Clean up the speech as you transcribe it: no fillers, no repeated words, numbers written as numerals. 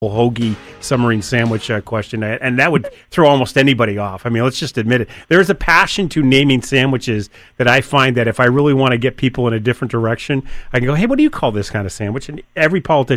hoagie submarine sandwich question, and that would throw almost anybody off. I mean, let's just admit it. There's a passion to naming sandwiches that I find that if I really want to get people in a different direction, I can go, hey, what do you call this kind of sandwich? And every politician